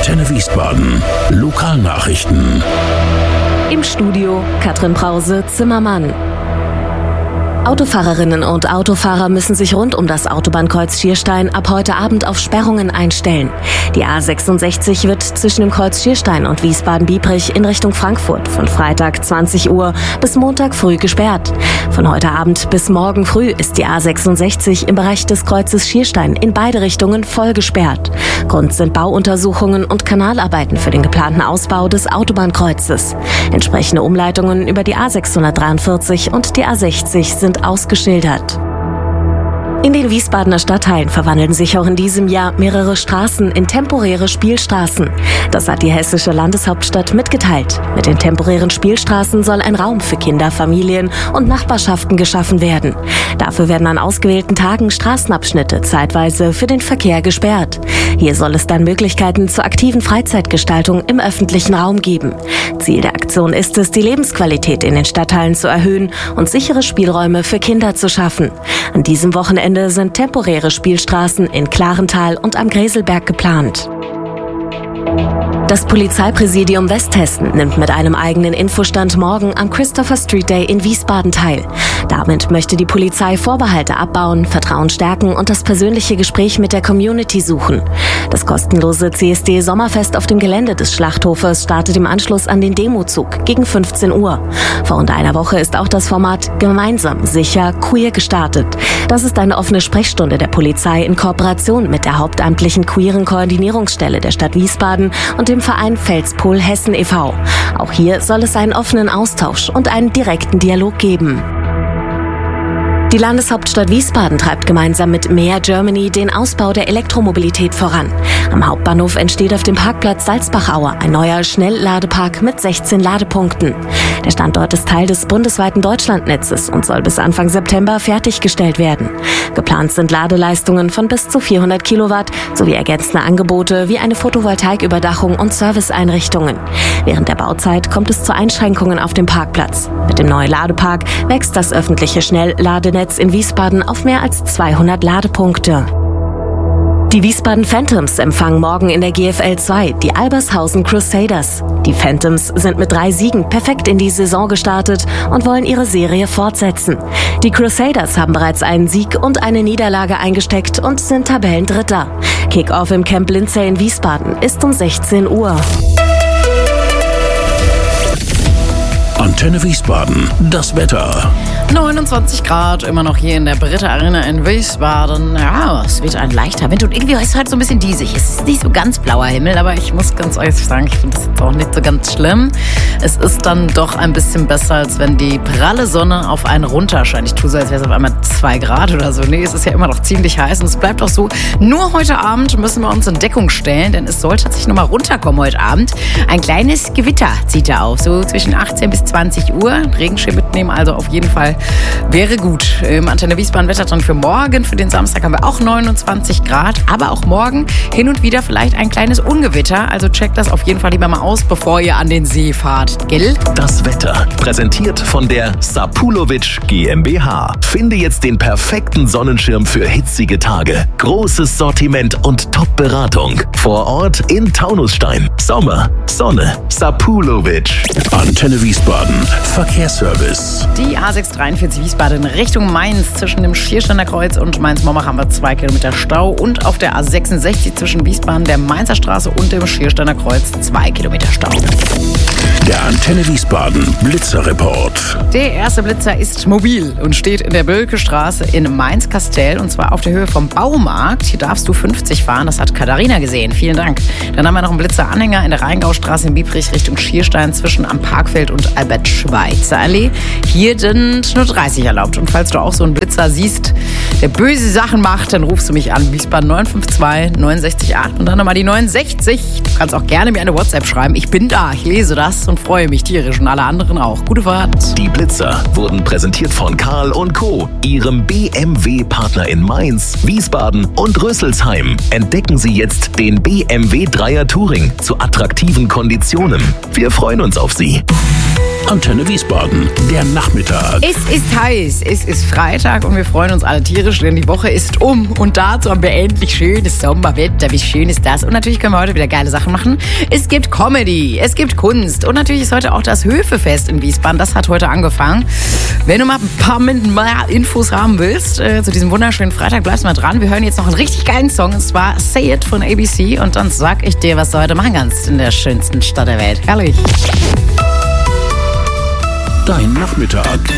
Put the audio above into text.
Antenne Wiesbaden. Lokalnachrichten. Im Studio Katrin Brause-Zimmermann. Autofahrerinnen und Autofahrer müssen sich rund um das Autobahnkreuz Schierstein ab heute Abend auf Sperrungen einstellen. Die A66 wird zwischen dem Kreuz Schierstein und Wiesbaden-Biebrich in Richtung Frankfurt von Freitag 20 Uhr bis Montag früh gesperrt. Von heute Abend bis morgen früh ist die A66 im Bereich des Kreuzes Schierstein in beide Richtungen voll gesperrt. Grund sind Bauuntersuchungen und Kanalarbeiten für den geplanten Ausbau des Autobahnkreuzes. Entsprechende Umleitungen über die A643 und die A60 sind ausgeschildert. In den Wiesbadener Stadtteilen verwandeln sich auch in diesem Jahr mehrere Straßen in temporäre Spielstraßen. Das hat die hessische Landeshauptstadt mitgeteilt. Mit den temporären Spielstraßen soll ein Raum für Kinder, Familien und Nachbarschaften geschaffen werden. Dafür werden an ausgewählten Tagen Straßenabschnitte zeitweise für den Verkehr gesperrt. Hier soll es dann Möglichkeiten zur aktiven Freizeitgestaltung im öffentlichen Raum geben. Ziel der Aktion ist es, die Lebensqualität in den Stadtteilen zu erhöhen und sichere Spielräume für Kinder zu schaffen. An diesem Wochenende sind temporäre Spielstraßen in Klarental und am Greselberg geplant. Das Polizeipräsidium Westhessen nimmt mit einem eigenen Infostand morgen am Christopher Street Day in Wiesbaden teil. Damit möchte die Polizei Vorbehalte abbauen, Vertrauen stärken und das persönliche Gespräch mit der Community suchen. Das kostenlose CSD-Sommerfest auf dem Gelände des Schlachthofes startet im Anschluss an den Demozug gegen 15 Uhr. Vor rund einer Woche ist auch das Format Gemeinsam, sicher, queer gestartet. Das ist eine offene Sprechstunde der Polizei in Kooperation mit der hauptamtlichen queeren Koordinierungsstelle der Stadt Wiesbaden und dem Verein Felspol Hessen e.V. Auch hier soll es einen offenen Austausch und einen direkten Dialog geben. Die Landeshauptstadt Wiesbaden treibt gemeinsam mit Mehr Germany den Ausbau der Elektromobilität voran. Am Hauptbahnhof entsteht auf dem Parkplatz Salzbachauer ein neuer Schnellladepark mit 16 Ladepunkten. Der Standort ist Teil des bundesweiten Deutschlandnetzes und soll bis Anfang September fertiggestellt werden. Geplant sind Ladeleistungen von bis zu 400 Kilowatt sowie ergänzende Angebote wie eine Photovoltaiküberdachung und Serviceeinrichtungen. Während der Bauzeit kommt es zu Einschränkungen auf dem Parkplatz. Mit dem neuen Ladepark wächst das öffentliche Schnellladenetz in Wiesbaden auf mehr als 200 Ladepunkte. Die Wiesbaden Phantoms empfangen morgen in der GFL 2 die Albershausen Crusaders. Die Phantoms sind mit 3 Siegen perfekt in die Saison gestartet und wollen ihre Serie fortsetzen. Die Crusaders haben bereits einen Sieg und eine Niederlage eingesteckt und sind Tabellendritter. Kick-Off im Camp Lindsay in Wiesbaden ist um 16 Uhr. Antenne Wiesbaden, das Wetter. 29 Grad, immer noch hier in der Britta Arena in Wiesbaden. Ja, es wird ein leichter Wind und irgendwie ist es halt so ein bisschen diesig. Es ist nicht so ganz blauer Himmel, aber ich muss ganz ehrlich sagen, ich finde das jetzt auch nicht so ganz schlimm. Es ist dann doch ein bisschen besser, als wenn die pralle Sonne auf einen runterscheint. Ich tue so, als wäre es auf einmal 2 Grad oder so. Nee, es ist ja immer noch ziemlich heiß und es bleibt auch so. Nur heute Abend müssen wir uns in Deckung stellen, denn es soll tatsächlich nochmal runterkommen heute Abend. Ein kleines Gewitter zieht da auf, so zwischen 18 bis 20 Uhr. Regenschirm mitnehmen, also auf jeden Fall wäre gut. Im Antenne Wiesbaden Wetter dran für morgen. Für den Samstag haben wir auch 29 Grad. Aber auch morgen hin und wieder vielleicht ein kleines Ungewitter. Also checkt das auf jeden Fall lieber mal aus, bevor ihr an den See fahrt. Gell? Das Wetter. Präsentiert von der Sapulovic GmbH. Finde jetzt den perfekten Sonnenschirm für hitzige Tage. Großes Sortiment und Top-Beratung. Vor Ort in Taunusstein. Sommer, Sonne, Sapulovic. Antenne Wiesbaden, Verkehrsservice. Die A643 Wiesbaden Richtung Mainz zwischen dem Schiersteiner Kreuz und Mainz-Mombach haben wir 2 Kilometer Stau und auf der A66 zwischen Wiesbaden, der Mainzer Straße und dem Schiersteiner Kreuz 2 Kilometer Stau. Der Antenne Wiesbaden Blitzerreport. Der erste Blitzer ist mobil und steht in der Bölke-Straße in Mainz-Kastell und zwar auf der Höhe vom Baumarkt. Hier darfst du 50 fahren, das hat Katharina gesehen. Vielen Dank. Dann haben wir noch einen Blitzer-Anhänger in der Rheingaustraße in Biebrich Richtung Schierstein zwischen am Parkfeld und Albert-Schweitzer-Allee. Hier sind nur 30 erlaubt. Und falls du auch so einen Blitzer siehst, der böse Sachen macht, dann rufst du mich an. Wiesbaden 952 69 8 und dann nochmal die 69. Du kannst auch gerne mir eine WhatsApp schreiben. Ich bin da, ich lese das und freue mich tierisch und alle anderen auch. Gute Fahrt. Die Blitzer wurden präsentiert von Karl & Co., ihrem BMW-Partner in Mainz, Wiesbaden und Rüsselsheim. Entdecken Sie jetzt den BMW 3er Touring zu attraktiven Konditionen. Wir freuen uns auf Sie. Antenne Wiesbaden, der Nachmittag. Es ist heiß, es ist Freitag und wir freuen uns alle tierisch, denn die Woche ist um. Und dazu haben wir endlich schönes Sommerwetter. Wie schön ist das? Und natürlich können wir heute wieder geile Sachen machen. Es gibt Comedy, es gibt Kunst und natürlich ist heute auch das Höfefest in Wiesbaden. Das hat heute angefangen. Wenn du mal ein paar mehr Infos haben willst zu diesem wunderschönen Freitag, bleibst mal dran. Wir hören jetzt noch einen richtig geilen Song, und zwar Say It von ABC. Und dann sag ich dir, was du heute machen kannst in der schönsten Stadt der Welt. Herrlich. Dein Nachmittag